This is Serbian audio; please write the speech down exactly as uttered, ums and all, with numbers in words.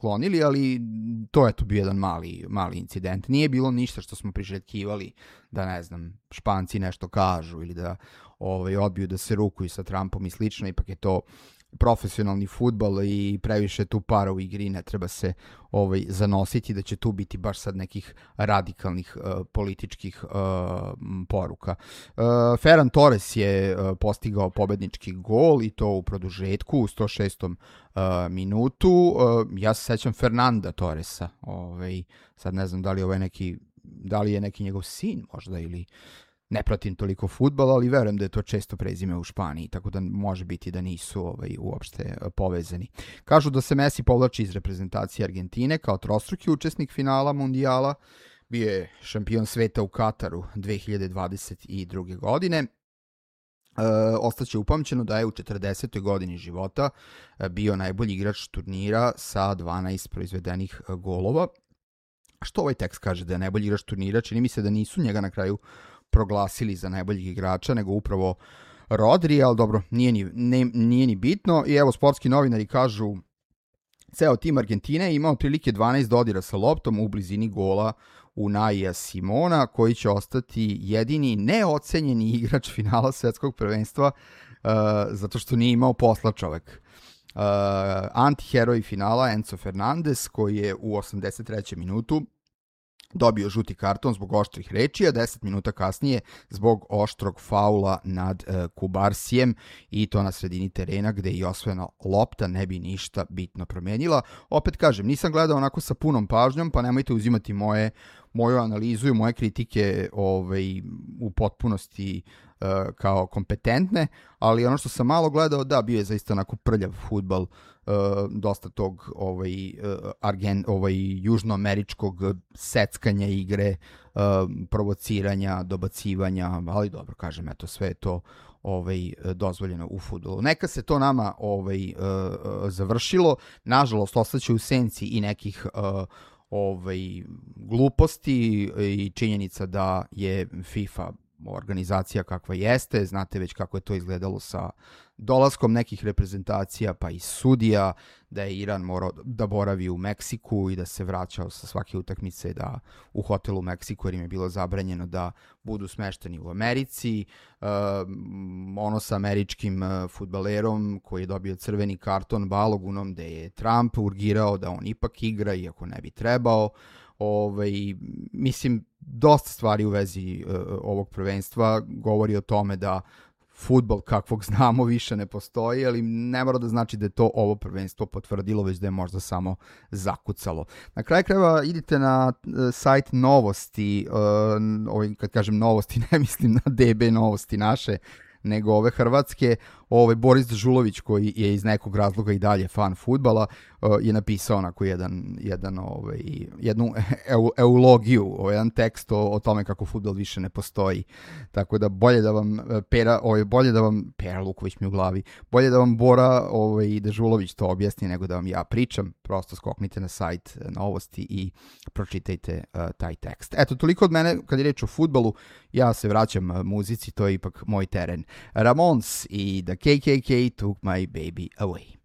otklonili, ali to je to bio jedan mali, mali incident. Nije bilo ništa što smo priželjkivali da, ne znam, Španci nešto kažu ili da ovaj, odbiju da se rukuju sa Trumpom i slično, ipak je to profesionalni fudbal i previše tu para u igri, ne treba se ovaj, zanositi da će tu biti baš sad nekih radikalnih uh, političkih uh, poruka. Uh, Ferran Torres je uh, postigao pobednički gol i to u produžetku u sto šestom uh, minutu. Uh, ja se sećam Fernanda Torresa, ovaj, sad ne znam da li, ovaj neki, da li je neki njegov sin možda ili ne pratim toliko fudbal, ali verujem da je to često prezime u Španiji, tako da može biti da nisu ovaj, uopšte povezani. Kažu da se Messi povlači iz reprezentacije Argentine kao trostruki učesnik finala mundijala, bio je šampion sveta u Kataru dve hiljade dvadeset druge. godine. E, ostaće upamćeno da je u četrdesetoj godini života bio najbolji igrač turnira sa dvanaest proizvedenih golova. Što ovaj tekst kaže da je najbolji igrač turnira? Čini mi se da nisu njega na kraju proglasili za najboljeg igrača, nego upravo Rodri, ali dobro, nije ni, ne, nije ni bitno. I evo, sportski novinari kažu, ceo tim Argentine je imao otprilike dvanaest dodira sa loptom u blizini gola Unaija Simona, koji će ostati jedini neocenjeni igrač finala svetskog prvenstva, uh, zato što nije imao posla čovek. Uh, antiheroj finala Enzo Fernandez, koji je u osamdeset trećem minutu dobio žuti karton zbog oštrih reči, a deset minuta kasnije zbog oštrog faula nad uh, Kubarsijem, i to na sredini terena gde i osvojena lopta ne bi ništa bitno promenila. Opet kažem, nisam gledao onako sa punom pažnjom, pa nemojte uzimati moje, moju analizu i moje kritike ovaj, u potpunosti uh, kao kompetentne, ali ono što sam malo gledao, da, bio je zaista onako prljav fudbal, Uh, dosta tog ovaj, uh, argen, ovaj, južnoameričkog seckanja igre, uh, provociranja, dobacivanja, ali dobro, kažem, eto, sve je to ovaj, dozvoljeno u fudbalu. Neka se to nama ovaj, uh, uh, završilo, nažalost, ostaće u senci i nekih uh, ovaj, gluposti i činjenica da je FIFA organizacija kakva jeste, znate već kako je to izgledalo sa dolaskom nekih reprezentacija, pa i sudija, da je Iran morao da boravi u Meksiku i da se vraćao sa svake utakmice da u hotelu u Meksiku, jer im je bilo zabranjeno da budu smešteni u Americi. Uh, ono sa američkim uh, fudbalerom koji je dobio crveni karton Balogunom, gde je Trump urgirao da on ipak igra, iako ne bi trebao. Ovaj, mislim, dosta stvari u vezi uh, ovog prvenstva govori o tome da fudbal kakvog znamo više ne postoji, ali ne mora da znači da je to ovo prvenstvo potvrdilo, već da je možda samo zakucalo. Na kraju krajeva idite na uh, sajt Novosti, uh, ovaj, kad kažem Novosti ne mislim na D B Novosti naše, nego ove hrvatske. Ovaj Boris Dežulović, koji je iz nekog razloga i dalje fan fudbala, je napisao onako jedan, jedan ovaj, jednu eulogiju, ovaj, jedan tekst o, o tome kako fudbal više ne postoji. Tako da bolje da vam Pera, ovaj, bolje da vam Pera Luković mi u glavi, bolje da vam Bora ovaj, Dežulović to objasni nego da vam ja pričam. Prosto skoknite na sajt Novosti i pročitajte uh, taj tekst. Eto, toliko od mene kad je reč o fudbalu. Ja se vraćam muzici, to je ipak moj teren. Ramones i The K K K Took My Baby Away.